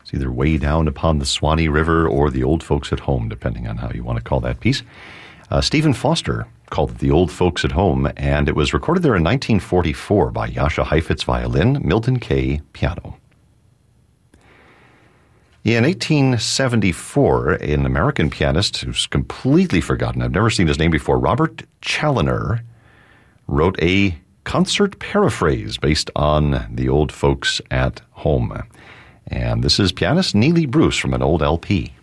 It's either Way Down Upon the Swanee River or The Old Folks at Home, depending on how you want to call that piece. Stephen Foster called it The Old Folks at Home, and it was recorded there in 1944 by Jascha Heifetz violin, Milton Kay piano. In 1874, an American pianist who's completely forgotten, I've never seen his name before, Robert Challoner, wrote a concert paraphrase based on The Old Folks at Home. And this is pianist Neely Bruce from an old LP.